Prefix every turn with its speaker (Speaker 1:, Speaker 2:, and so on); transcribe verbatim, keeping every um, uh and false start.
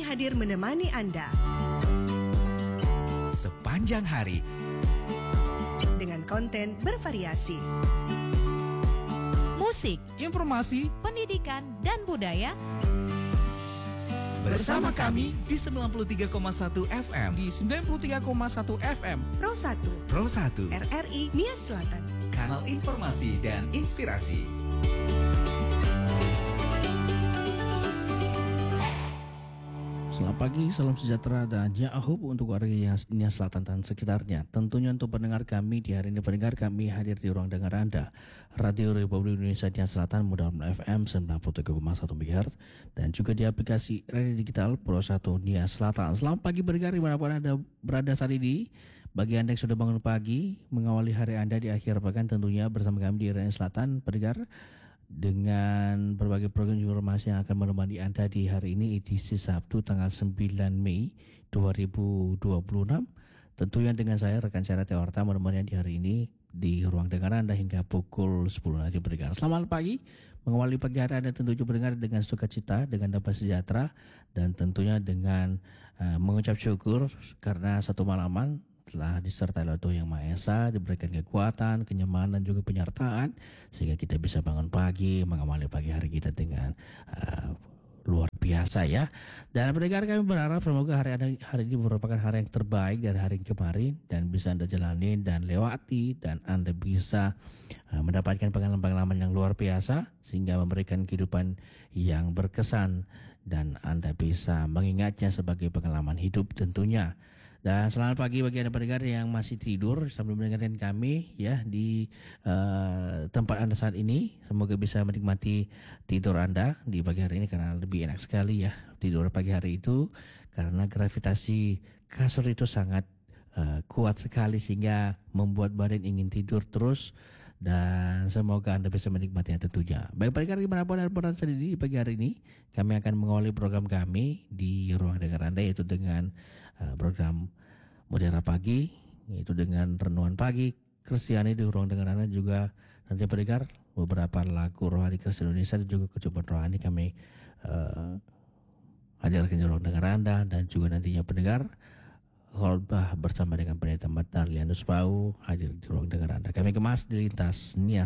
Speaker 1: hadir menemani Anda
Speaker 2: sepanjang hari
Speaker 1: dengan konten bervariasi,
Speaker 3: musik,
Speaker 4: informasi,
Speaker 3: pendidikan, dan budaya.
Speaker 2: Bersama kami di sembilan puluh tiga koma satu F M,
Speaker 4: di sembilan puluh tiga koma satu F M,
Speaker 1: Pro satu,
Speaker 2: Pro satu,
Speaker 1: R R I Nias Selatan,
Speaker 2: kanal informasi dan inspirasi.
Speaker 5: Selamat pagi, salam sejahtera dan ya'ahub untuk warga Nias Selatan dan sekitarnya. Tentunya untuk pendengar kami di hari ini, pendengar kami hadir di ruang dengar Anda Radio Republik Indonesia Nias Selatan Mudah F M sembilan puluh tiga koma satu MHz dan juga di aplikasi radio digital Pro satu Nias Selatan. Selamat pagi pendengar dimanapun Anda berada saat ini. Bagi Anda yang sudah bangun pagi, mengawali hari Anda di akhir pekan tentunya bersama kami di Nias Selatan, pendengar, dengan berbagai program informasi yang akan menemani Anda di hari ini, edisi Sabtu tanggal sembilan Mei dua ribu dua puluh enam. Tentunya dengan saya rekan saya Teorta menemani di hari ini di ruang dengar Anda hingga pukul sepuluh nanti pendengar. Selamat pagi, mengawali pagi hari Anda tentunya pendengar dengan sukacita, dengan damai sejahtera, dan tentunya dengan uh, mengucap syukur karena satu malaman telah disertai oleh Tuhan Yang Maha Esa, diberikan kekuatan, kenyamanan, juga penyertaan sehingga kita bisa bangun pagi, mengawali pagi hari kita dengan uh, luar biasa ya. Dan pendengar kami berharap semoga hari, hari ini merupakan hari yang terbaik dari hari kemarin dan bisa Anda jalani dan lewati, dan Anda bisa uh, mendapatkan pengalaman-pengalaman yang luar biasa sehingga memberikan kehidupan yang berkesan dan Anda bisa mengingatnya sebagai pengalaman hidup tentunya. Dan selamat pagi bagi Anda pendengar yang masih tidur sambil mendengarkan kami ya di uh, tempat Anda saat ini. Semoga bisa menikmati tidur Anda di pagi hari ini karena lebih enak sekali ya tidur pagi hari itu, karena gravitasi kasur itu sangat uh, kuat sekali sehingga membuat badan ingin tidur terus. Dan semoga Anda bisa menikmatinya tentunya. Baik pendengar dimanapun Anda berada di pagi hari ini, kami akan mengawali program kami di ruang dengar Anda, yaitu dengan uh, program Mutiara Pagi, yaitu dengan renungan pagi Kristiani di ruang dengar Anda. Juga nanti pendengar beberapa lagu rohani Kristen Indonesia dan juga kehidupan rohani kami uh, hadirkan di ruang dengar Anda. Dan juga nantinya pendengar khotbah bersama dengan pendeta Marlianus Pau hadir di ruang dengar Anda. Kami kemas di lintas Nias